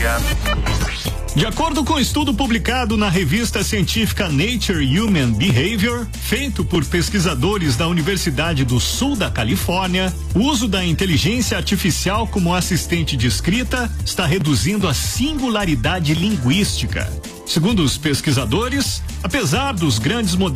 dia. De acordo com um estudo publicado na revista científica Nature Human Behavior, feito por pesquisadores da Universidade do Sul da Califórnia, o uso da inteligência artificial como assistente de escrita está reduzindo a singularidade linguística. Segundo os pesquisadores, apesar dos grandes modelos